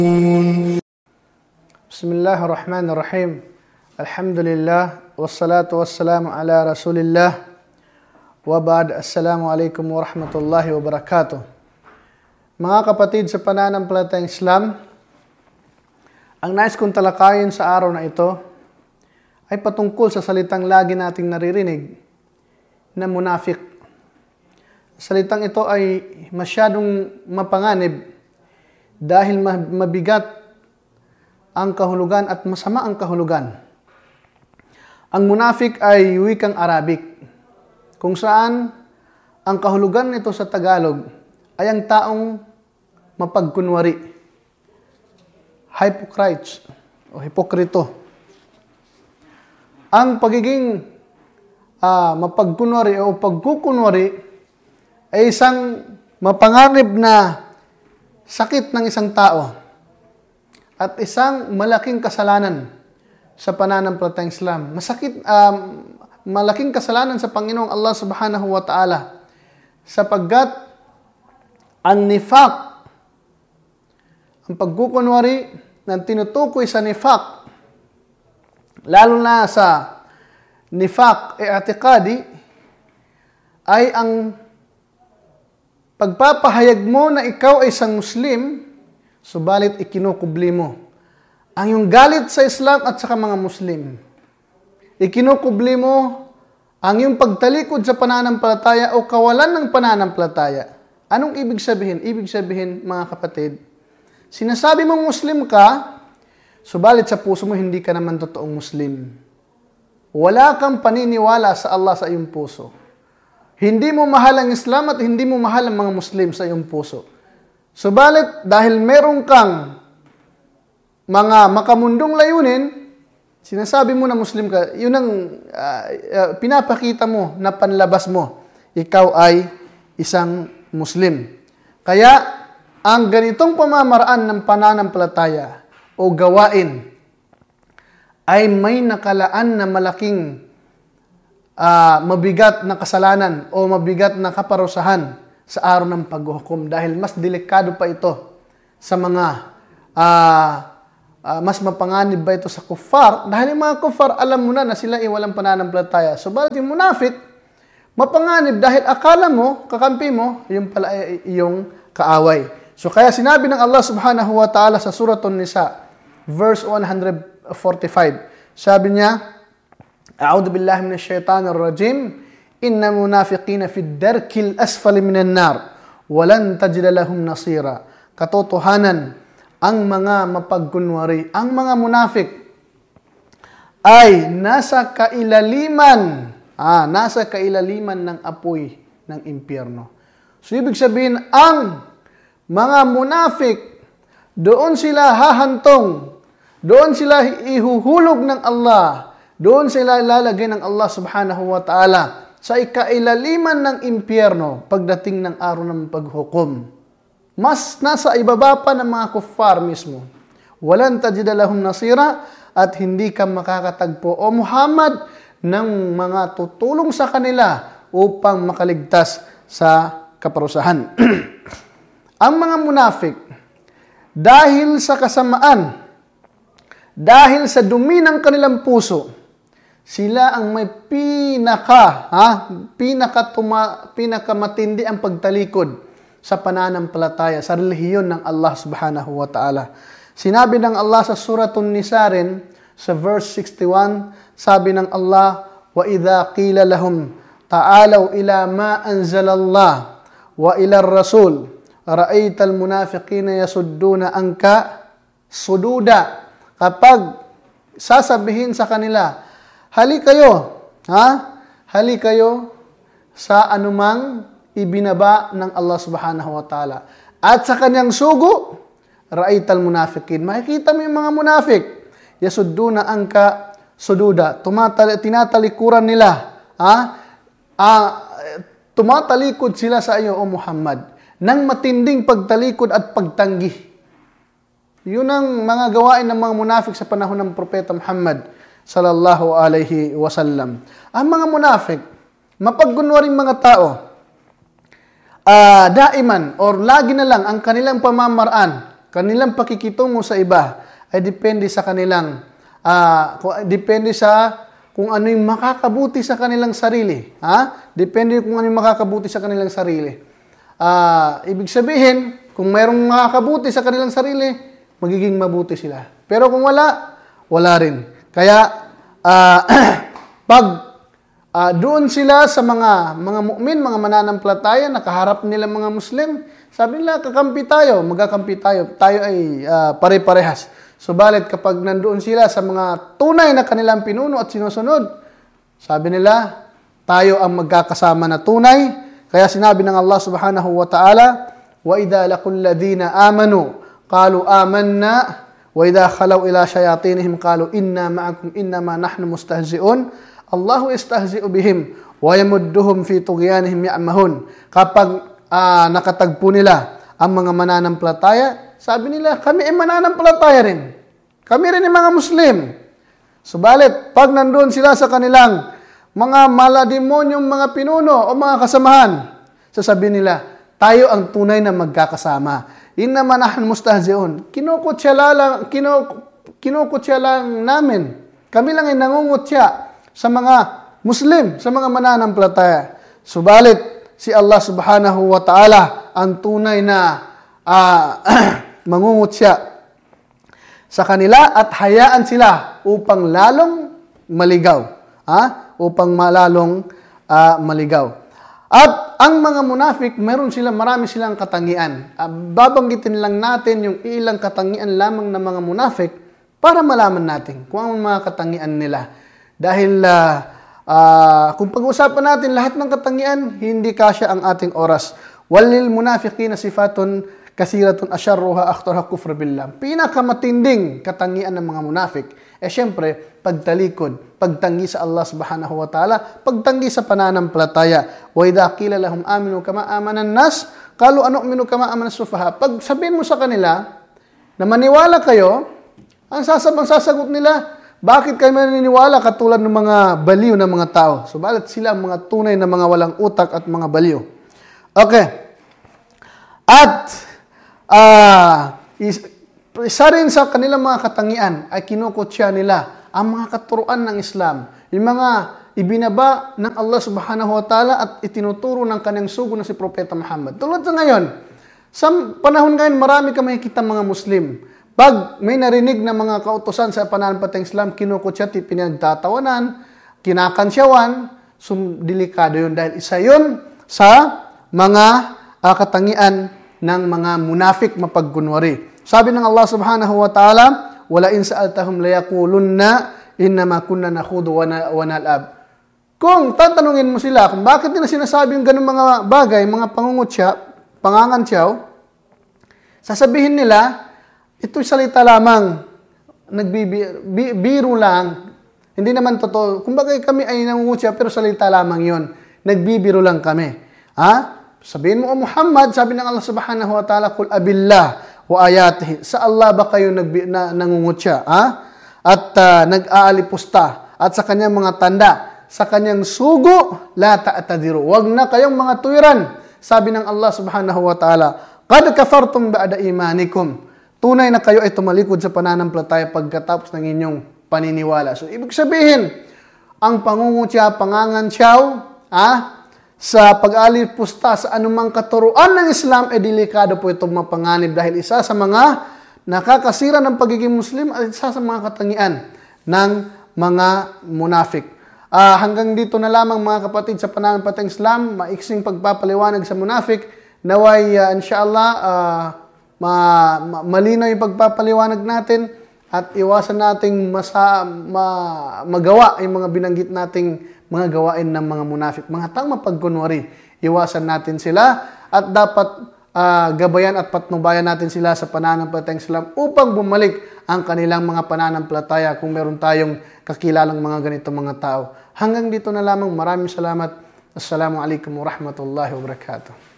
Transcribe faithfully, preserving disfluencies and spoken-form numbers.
Bismillahirrahmanirrahim. Alhamdulillah wassalatu wassalamu ala Rasulillah. Wa ba'd. Assalamualaikum warahmatullahi wabarakatuh. Mga kapatid sa pananampalatayang Islam, ang nais kong talakayin sa araw na ito ay patungkol sa salitang lagi nating naririnig na munafik. Salitang ito ay masyadong mapanganib dahil mabigat ang kahulugan at masama ang kahulugan. Ang munafik ay wikang Arabic, kung saan ang kahulugan nito sa Tagalog ay ang taong mapagkunwari, hypocrites o hipokrito. Ang pagiging uh, mapagkunwari o pagkukunwari ay isang mapanganib na sakit ng isang tao at isang malaking kasalanan sa pananampalatayang Islam. Masakit, um, malaking kasalanan sa Panginoong Allah Subhanahu wa Ta'ala sapagkat ang nifaq, ang pagkukunwari na tinutukoy sa nifaq, lalo na sa nifaq i'tiqadi, ay ang pagpapahayag mo na ikaw ay isang Muslim, subalit ikinukubli mo ang iyong galit sa Islam at sa mga Muslim. Ikinukubli mo ang iyong pagtalikod sa pananampalataya o kawalan ng pananampalataya. Anong ibig sabihin? Ibig sabihin, mga kapatid, sinasabi mong Muslim ka, subalit sa puso mo hindi ka naman totoong Muslim. Wala kang paniniwala sa Allah sa iyong puso. Hindi mo mahal ang Islam at hindi mo mahal ang mga Muslim sa iyong puso. Subalit, dahil meron kang mga makamundong layunin, sinasabi mo na Muslim ka, yun ang uh, uh, pinapakita mo na panlabas mo. Ikaw ay isang Muslim. Kaya, ang ganitong pamamaraan ng pananampalataya o gawain ay may nakalaan na malaking uh, mabigat na kasalanan o mabigat na kaparusahan sa araw ng paghuhukom dahil mas delikado pa ito sa mga uh, uh, mas mapanganib ba ito sa kuffar dahil yung mga kuffar alam mo na na sila ay walang pananampalataya. Subalit yung munafik mapanganib dahil akala mo, kakampi mo, yung pala ay iyong kaaway. So kaya sinabi ng Allah Subhanahu wa Ta'ala sa Suratun Nisa verse one forty-five, sabi niya, A'udhu billahi minash shaitanir rajim, Inna munafiqina fi darkil asfali minan nar, walan tajida lahum nasira. Katotohanan, ang mga mapagkunwari, ang mga munafik ay nasa kailaliman, ah, nasa kailaliman ng apoy ng impyerno. So ibig sabihin, ang mga munafik, doon sila hahantong, doon sila ihuhulog ng Allah, doon sila ilalagay ng Allah Subhanahu wa Ta'ala sa ikailaliman ng impyerno pagdating ng araw ng paghukom. Mas nasa ibaba pa ng mga kuffar mismo. Walan tajida lahum nasira, at hindi ka makakatagpo o Muhammad ng mga tutulong sa kanila upang makaligtas sa kaparusahan. Ang mga munafik, dahil sa kasamaan, dahil sa dumi ng kanilang puso, sila ang may pinaka, ha, pinaka tuma, pinakamatindi ang pagtalikod sa pananampalataya, sa relihiyon ng Allah Subhanahu wa Ta'ala. Sinabi ng Allah sa Suratun Nisa rin, sa verse sixty-one, sabi ng Allah, wa idha qila lahum ta'alaw ila ma anzalallah wa ila ar-rasul ra'aytal munafiqina yasudduna anka sududa. Kapag sasabihin sa kanila, hali kayo, ha? Hali kayo sa anumang ibinaba ng Allah Subhanahu wa Ta'ala. At sa kanyang sugo, ra'aytal munafiqin. Makikita mo yung mga munafik. Yasudduna angka sududa. Tumatali, tinatalikuran nila, ha? Ah, tumatalikod sila sa iyo, O Muhammad, ng matinding pagtalikod at pagtanggi. Yun ang mga gawain ng mga munafik sa panahon ng Propeta Muhammad sallallahu alaihi wasallam. Ang mga munafik, mapagkunwaring mga tao, uh, daiman or lagi na lang ang kanilang pamamaraan kanilang pakikitungo sa iba ay depende sa kanilang, uh, depende sa kung ano yung makakabuti sa kanilang sarili. Ha? Depende kung ano yung makakabuti sa kanilang sarili. Uh, ibig sabihin, kung mayroong makakabuti sa kanilang sarili, magiging mabuti sila. Pero kung wala, wala rin. Kaya, uh, pag uh, doon sila sa mga mga mu'min, mga mananampalataya, nakaharap nila mga Muslim, sabi nila, kakampi tayo, magkakampi tayo. Tayo ay uh, pare-parehas. Subalit, kapag nandoon sila sa mga tunay na kanilang pinuno at sinusunod, sabi nila, tayo ang magkakasama na tunay. Kaya sinabi ng Allah subhanahu wa ta'ala, وَإِذَا لَقُوا الَّذِينَ آمَنُوا قَالُوا آمَنَّا وَإِذَا خَلَوْا إِلَى شَيَاطِينِهِمْ قَالُوا إِنَّا مَعَكُمْ إِنَّمَا نَحْنُ مُسْتَهْزِئُونَ اللَّهُ يَسْتَهْزِئُ بِهِمْ وَيَمُدُّهُمْ فِي طُغْيَانِهِمْ يَعْمَهُونَ. Kapag uh, nakatagpo nila ang mga mananampalataya, sabi nila, kami ay mananampalataya rin. Kami rin ay mga Muslim. Subalit, pag nandoon sila sa kanilang mga malademonyong mga pinuno o mga kasamahan, sasabihin nila, tayo ang tunay na magkakasama. Innama nahnu mustahzi'un. Kinukutya lang, kinukutya lang namin. Kami lang ay nangungutya sa mga Muslim, sa mga mananampalataya. Subalit, si Allah subhanahu wa ta'ala ang tunay na uh, mangungutya sa kanila at hayaan sila upang lalong maligaw. Ha? Upang malalong uh, maligaw. At ang mga munafik, meron silang, marami silang katangian. Uh, babanggitin lang natin yung ilang katangian lamang ng mga munafik para malaman natin kung ang mga katangian nila. Dahil uh, uh, kung pag-usapan natin lahat ng katangian, hindi kasya ang ating oras. Walil munafiqina sifatun kasiratun asyarruha akhtarha kufra billah. Pinakamatinding katangian ng mga munafik eh syempre, pagtalikod, pagtanggi sa Allah subhanahu wa ta'ala, pagtanggi sa pananampalataya. Wa idha qila lahum aminu kama amana an-nas, qalu anu'minu kama amana as-sufaha. Pag sabihin mo sa kanila na maniwala kayo, ang sasabang sasagot nila, bakit kayo maniniwala katulad ng mga baliw na mga tao? Subalit sila ang mga tunay na mga walang utak at mga baliw. Okay. At ah uh, isa rin sa kanilang mga katangian ay kinukutya nila ang mga katuruan ng Islam. Yung mga ibinaba ng Allah subhanahu wa ta'ala at itinuturo ng kanyang sugo na si Propeta Muhammad. Tulad sa ngayon, sa panahon ngayon marami ka makikita mga Muslim. Pag may narinig na mga kautusan sa pananampalatayang Islam, kinukutya, pinagtatawanan, kinakansyawan, sum delikado yun dahil isa yun sa mga uh, katangian ng mga munafik mapagkunwari. Sabi ng Allah subhanahu wa ta'ala, wala in sa'altahum layakulunna innama kunna nakhudu wa nal'ab. Kung tatanungin mo sila kung bakit nila sinasabi yung ganung mga bagay, mga pangungutya, pangangantyaw, sasabihin nila, ito'y salita lamang, nagbibiro lang, hindi naman totoo. Kung bagay kami ay nangungutya, pero salita lamang yon, nagbibiro lang kami. Ha? Sabihin mo, O Muhammad, sabi ng Allah subhanahu wa ta'ala, kul abillah wa ayatihi. Sa Allah ba kayo nag, na, nangungutya? Ha? At uh, nag-aalipusta. At sa kanyang mga tanda, sa kanyang sugo, la ta'tadiru. Wag na kayong mga tuwiran. Sabi ng Allah subhanahu wa ta'ala, qad kafartum ba'da imanikum. Tunay na kayo ay tumalikod sa pananampalataya pagkatapos ng inyong paniniwala. So, ibig sabihin, ang pangungutya, pangangantyaw, ha? Sa pag-alipusta sa anumang katuruan ng Islam, eh delikado po itong mapanganib dahil isa sa mga nakakasira ng pagiging Muslim at isa sa mga katangian ng mga munafik. Uh, hanggang dito na lamang mga kapatid sa pananampalatayang Islam, maiksing pagpapaliwanag sa munafik. Naway, uh, inshallah, uh, ma ma malinaw yung pagpapaliwanag natin at iwasan nating masa, ma magawa yung mga binanggit nating mga gawain ng mga munafik, mga taong mapagkunwari. Iwasan natin sila at dapat uh, gabayan at patnubayan natin sila sa pananampalatayang Islam upang bumalik ang kanilang mga pananampalataya kung meron tayong kakilalang mga ganitong mga tao. Hanggang dito na lamang. Maraming salamat. Assalamualaikum warahmatullahi wabarakatuh.